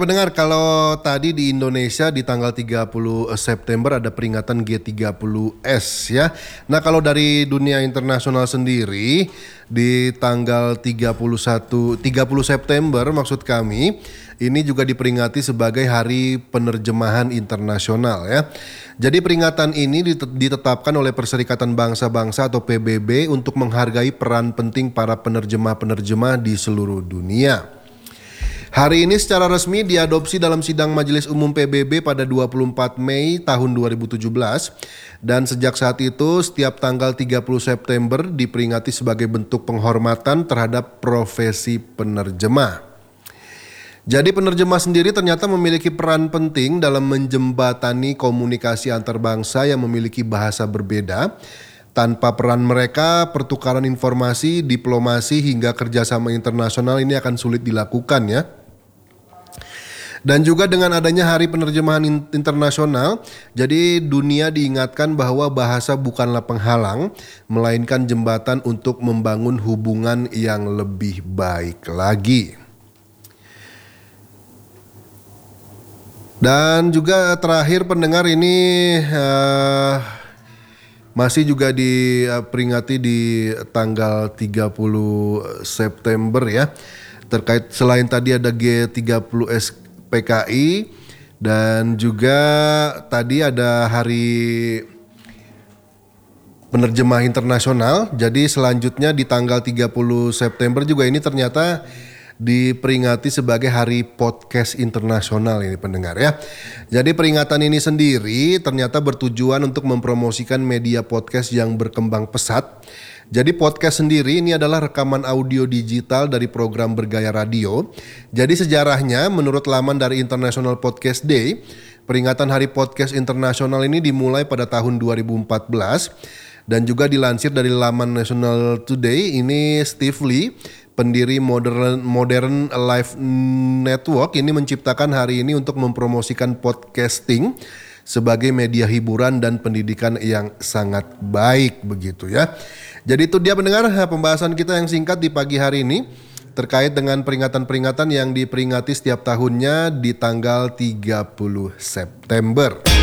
Pendengar, kalau tadi di Indonesia di tanggal 30 September ada peringatan G30S ya. Nah, kalau dari dunia internasional sendiri di tanggal 30 September maksud kami ini juga diperingati sebagai Hari Penerjemahan Internasional ya. Jadi peringatan ini ditetapkan oleh Perserikatan Bangsa-Bangsa atau PBB untuk menghargai peran penting para penerjemah-penerjemah di seluruh dunia. Hari ini secara resmi diadopsi dalam sidang Majelis Umum PBB pada 24 Mei tahun 2017 dan sejak saat itu setiap tanggal 30 September diperingati sebagai bentuk penghormatan terhadap profesi penerjemah. Jadi penerjemah sendiri ternyata memiliki peran penting dalam menjembatani komunikasi antar bangsa yang memiliki bahasa berbeda. Tanpa peran mereka, pertukaran informasi, diplomasi hingga kerjasama internasional ini akan sulit dilakukan ya. Dan juga dengan adanya Hari Penerjemahan Internasional, jadi dunia diingatkan bahwa bahasa bukanlah penghalang, melainkan jembatan untuk membangun hubungan yang lebih baik lagi. Dan juga terakhir pendengar ini masih juga diperingati di tanggal 30 September ya. Terkait selain tadi ada G30S PKI dan juga tadi ada Hari Penerjemah Internasional. Jadi selanjutnya di tanggal 30 September juga ini ternyata diperingati sebagai Hari Podcast Internasional ini pendengar ya. Jadi peringatan ini sendiri ternyata bertujuan untuk mempromosikan media podcast yang berkembang pesat. Jadi podcast sendiri ini adalah rekaman audio digital dari program bergaya radio. Jadi sejarahnya menurut laman dari International Podcast Day, peringatan Hari Podcast Internasional ini dimulai pada tahun 2014 dan juga dilansir dari laman National Today. Ini Steve Lee, pendiri Modern Life Network, ini menciptakan hari ini untuk mempromosikan podcasting sebagai media hiburan dan pendidikan yang sangat baik begitu ya. Jadi itu dia pendengar pembahasan kita yang singkat di pagi hari ini terkait dengan peringatan-peringatan yang diperingati setiap tahunnya di tanggal 30 September.